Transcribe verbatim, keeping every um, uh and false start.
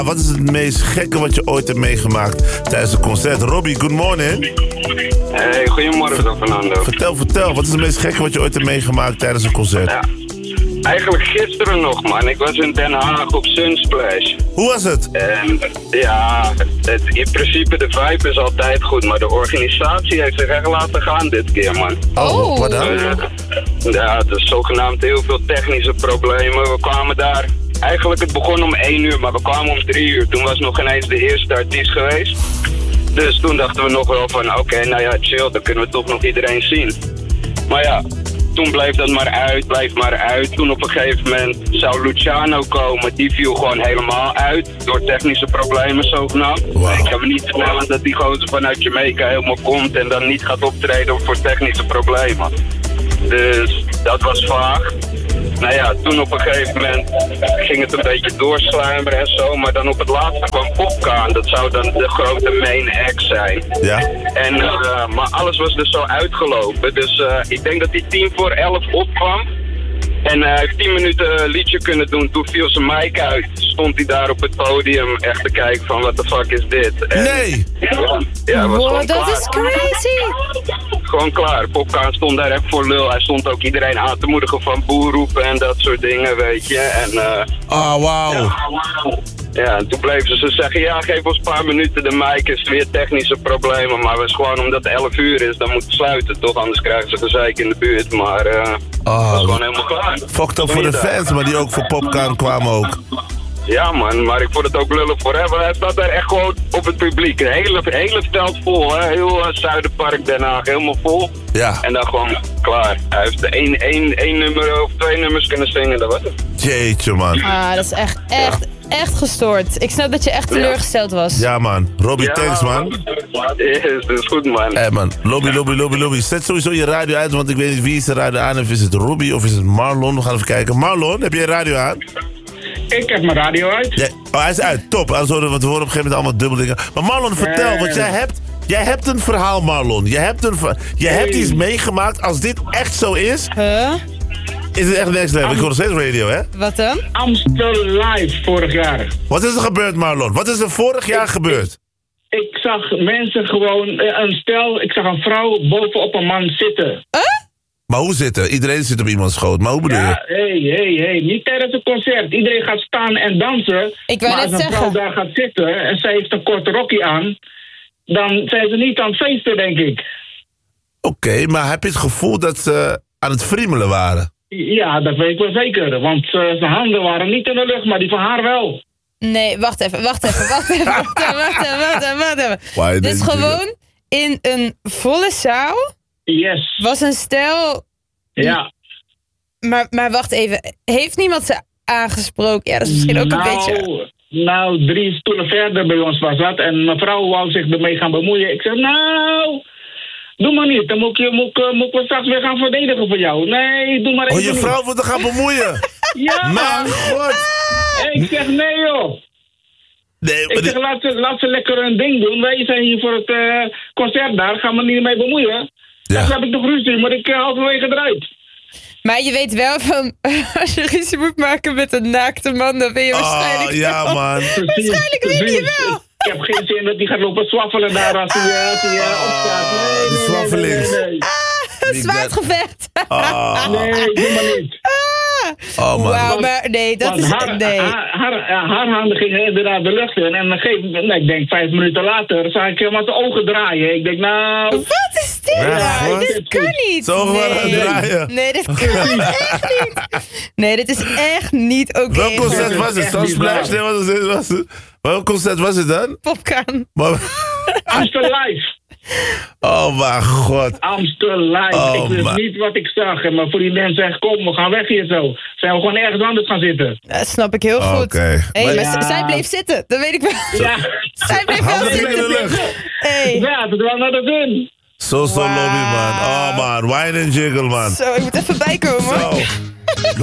Wat is het meest gekke wat je ooit hebt meegemaakt tijdens een concert? Robbie, good morning. Hey, goedemorgen Fernando. Vertel, vertel. Wat is het meest gekke wat je ooit hebt meegemaakt tijdens een concert? Ja. Eigenlijk gisteren nog, man. Ik was in Den Haag op Sunsplash. Hoe was het? En ja, het, in principe de vibe is altijd goed, maar de organisatie heeft zich echt laten gaan dit keer, man. Oh, wat dan? Uh, ja, het is zogenaamd heel veel technische problemen. We kwamen daar, eigenlijk het begon om één uur, maar we kwamen om drie uur. Toen was nog ineens de eerste artiest geweest. Dus toen dachten we nog wel van, oké, okay, nou ja, chill, dan kunnen we toch nog iedereen zien. Maar ja, toen bleef dat maar uit, bleef maar uit. Toen op een gegeven moment zou Luciano komen, die viel gewoon helemaal uit. Door technische problemen zogenaamd. Wow. Ik kan me niet vertellen dat die gozer vanuit Jamaica helemaal komt en dan niet gaat optreden voor technische problemen. Dus dat was vaag. Nou ja, toen op een gegeven moment ging het een beetje doorsluimeren en zo. Maar dan op het laatste kwam Popcaan. Dat zou dan de grote main act zijn. Ja. En, uh, maar alles was dus zo uitgelopen. Dus uh, ik denk dat hij tien voor elf opkwam. En hij uh, heeft tien minuten een liedje kunnen doen. Toen viel zijn mic uit. Stond hij daar op het podium echt te kijken van what the fuck is dit? En, Nee! Ja, ja, was wow, dat dat is crazy! Gewoon klaar. Popcaan stond daar echt voor lul. Hij stond ook iedereen aan te moedigen van boer roepen en dat soort dingen, weet je. En, uh, Oh, wauw. ja, ja, en toen bleven ze zeggen, ja, geef ons een paar minuten de mic, is weer technische problemen. Maar het is gewoon omdat het elf uur is, dan moet het sluiten, toch? Anders krijgen ze gezeik in de buurt, maar uh, Oh, het was gewoon helemaal klaar. Fucked up voor de fans, maar die ook voor Popcaan kwamen ook. Ja man, maar ik vond het ook lullig voor hem. Hij staat daar echt gewoon op het publiek. Een hele, hele veld vol, hè. Heel uh, Zuiderpark, Den Haag, helemaal vol. Ja. En dan gewoon klaar. Hij heeft één, één, één nummer of twee nummers kunnen zingen, dat was het. Jeetje, man. Ah, dat is echt, echt, echt gestoord. Ik snap dat je echt teleurgesteld was. Ja, man. Robbie, Ja, thanks, man. Yes, dat is goed, man. Hé, man. Lobby, lobby, lobby, lobby. Zet sowieso je radio uit, want ik weet niet wie is de radio aan. Of is het Robbie of is het Marlon? We gaan even kijken. Marlon, heb je je radio aan? Ik heb mijn radio uit. Ja. Oh, hij is uit. Top. Anders horen we, want we horen op een gegeven moment allemaal dubbel dingen. Maar Marlon, vertel, want jij hebt, jij hebt een verhaal, Marlon. Je hebt, een, ver- je hebt iets meegemaakt. Als dit echt zo is, Huh? is het echt next level. Ik hoor nog steeds radio, hè? Wat dan? Amstel Live vorig jaar. Wat is er gebeurd, Marlon? Wat is er vorig jaar gebeurd? Ik zag mensen gewoon, eh, een stel, ik zag een vrouw bovenop een man zitten. Maar hoe zitten? Iedereen zit op iemands schoot. Maar hoe bedoel je? Ja, hé, hé, hé. Niet tijdens een concert. Iedereen gaat staan en dansen. Ik wou maar net als een zeggen. vrouw daar gaat zitten en zij heeft een korte rokje aan, dan zijn ze niet aan het feesten, denk ik. Oké, okay, maar heb je het gevoel dat ze aan het friemelen waren? Ja, dat weet ik wel zeker. Want uh, zijn handen waren niet in de lucht, maar die van haar wel. Nee, wacht even, wacht even, wacht even, wacht even, wacht even, wacht even. Wacht even. Why Dus didn't you- gewoon in een volle zaal Yes. was een stel... Ja. Maar, maar wacht even, heeft niemand ze aangesproken? Ja, dat is misschien ook een nou, beetje... Nou, drie stoelen verder bij ons was dat. En mevrouw wou zich ermee gaan bemoeien. Ik zeg, nou, doe maar niet. Dan moet ik, moet, ik, moet ik me straks weer gaan verdedigen voor jou. Nee, doe maar even Oh, je niet. vrouw wil te gaan bemoeien? Ja, Mijn god! ik zeg nee, joh. Nee, maar Ik zeg, die- laat ze, laat ze lekker een ding doen. Wij zijn hier voor het uh, concert daar. Gaan we niet mee bemoeien. Ja. Dan heb ik toch ruzie, maar ik uh, halverwege eruit. Maar je weet wel van, als je ruzie moet maken met een naakte man, dan ben je waarschijnlijk Oh, ja, wel- man. Waarschijnlijk weet je wel. Ik heb geen zin dat hij gaat lopen swaffelen daar als hij, uh, als hij uh, opstaat. Nee, die nee, nee, swaffelings. nee, nee. Een zwaardgevecht. Oh, Nee, doe maar niet. oh man. Wauw, maar nee, dat Want is... haar, Nee. haar, haar, haar handen gingen inderdaad de lucht in. En dan geef, nee, ik denk vijf minuten later zag ik helemaal de ogen draaien. Ik denk, nou... Wat is dit? Ja, nou? wat? Dit kan niet. Zo gewoon aan het nee. draaien. Nee, dit kan echt niet. Nee, dit is echt niet oké. Welk concert dat was is het? echt Sunsplash? bizar. Nee, wat was het? Was het? Welk concert was het dan? Popcorn. Maar, Amstel Live. oh mijn god. Amstel Live. Oh, ik wist man. niet wat ik zag. Maar voor die mensen zeggen, kom, we gaan weg hier zo. Zijn we gewoon ergens anders gaan zitten. Dat snap ik heel goed. Oké. Hey, Maar- maar Ja. z- zij bleef zitten, dat weet ik wel. Ja, Zij bleef wel Handen in de zitten. lucht. Hey. ja, dat was naar de zin. Zo, zo Wauw. lobby, man. Oh man, wine and jiggle, man. Zo, ik moet even bijkomen hoor. Zo.